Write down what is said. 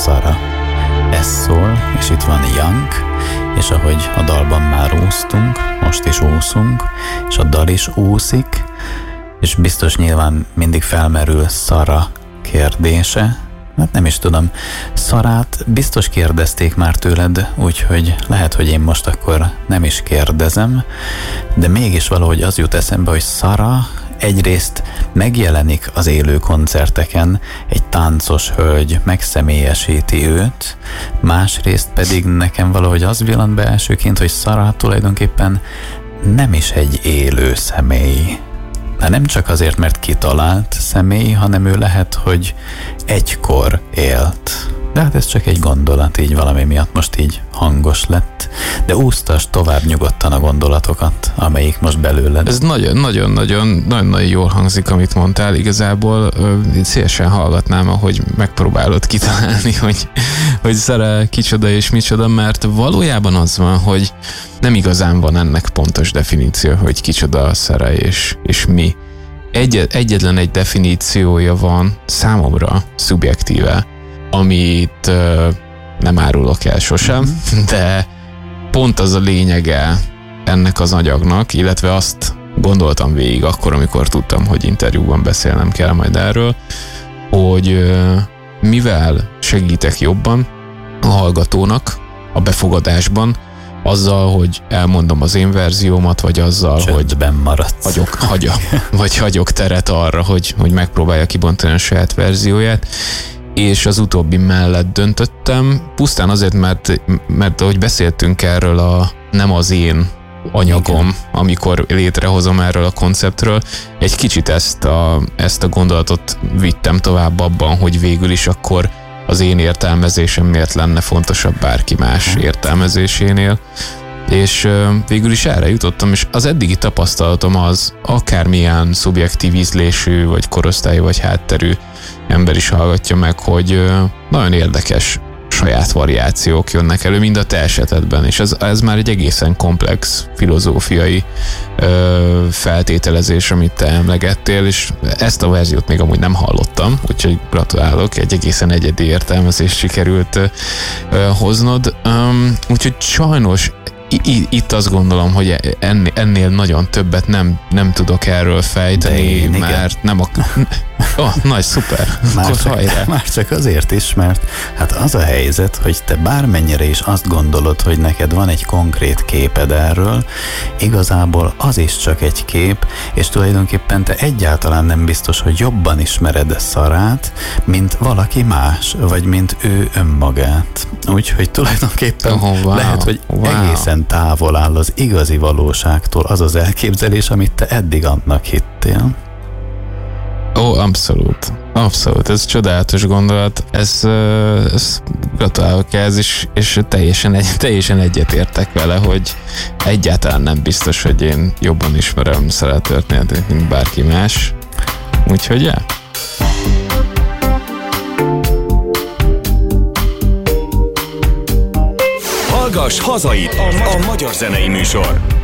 Szara. Ez szól, és itt van Young, és ahogy a dalban már úsztunk, most is úszunk, és a dal is úszik, és biztos nyilván mindig felmerül Szara kérdése. Hát nem is tudom, Szarát biztos kérdezték már tőled, úgyhogy lehet, hogy én most akkor nem is kérdezem, de mégis valahogy az jut eszembe, hogy Szara egyrészt megjelenik az élő koncerteken, egy táncos hölgy megszemélyesíti őt, másrészt pedig nekem valahogy az villant be elsőként, hogy Szara tulajdonképpen nem is egy élő személy. De nem csak azért, mert kitalált személy, hanem ő lehet, hogy egykor élt. De hát ez csak egy gondolat, így valami miatt most így hangos lett. De úsztasd tovább nyugodtan a gondolatokat, amelyik most belőled. Ez nagyon-nagyon jól hangzik, amit mondtál. Igazából szívesen hallgatnám, ahogy megpróbálod kitalálni, hogy Szara kicsoda és micsoda, mert valójában az van, hogy nem igazán van ennek pontos definíció, hogy kicsoda Szara és mi. Egyetlen egy definíciója van számomra szubjektíve, amit nem árulok el sosem, de pont az a lényege ennek az anyagnak, illetve azt gondoltam végig akkor, amikor tudtam, hogy interjúban beszélnem kell majd erről, hogy mivel segítek jobban a hallgatónak a befogadásban, azzal, hogy elmondom az én verziómat, vagy azzal, csöndben maradsz. Hagyok teret arra, hogy megpróbálja kibontani a saját verzióját, és az utóbbi mellett döntöttem, pusztán azért, mert ahogy beszéltünk erről nem az én anyagom, amikor létrehozom erről a konceptről, egy kicsit ezt a gondolatot vittem tovább abban, hogy végül is akkor az én értelmezésem miért lenne fontosabb bárki más értelmezésénél. És végül is erre jutottam, és az eddigi tapasztalatom az, akármilyen szubjektív ízlésű, vagy korosztályú, vagy hátterű ember is hallgatja meg, hogy nagyon érdekes saját variációk jönnek elő, mind a te esetedben, és ez már egy egészen komplex filozófiai feltételezés, amit te emlegettél, és ezt a verziót még amúgy nem hallottam, úgyhogy gratulálok, egy egészen egyedi értelmezést sikerült hoznod, úgyhogy sajnos itt azt gondolom, hogy ennél nagyon többet nem tudok erről fejteni, mert nem nagy, szuper. Már csak azért is, mert hát az a helyzet, hogy te bármennyire is azt gondolod, hogy neked van egy konkrét képed erről, igazából az is csak egy kép, és tulajdonképpen te egyáltalán nem biztos, hogy jobban ismered Szarát, mint valaki más, vagy mint ő önmagát. Úgyhogy tulajdonképpen lehet, hogy egészen távol áll az igazi valóságtól az az elképzelés, amit te eddig annak hittél. Abszolút, ez csodálatos gondolat, ez gratulálok ez is, és teljesen egyetértek vele, hogy egyáltalán nem biztos, hogy én jobban ismerem Szara történetét, mint bárki más, úgyhogy ja. Hallgass Hazait, a magyar zenei műsor.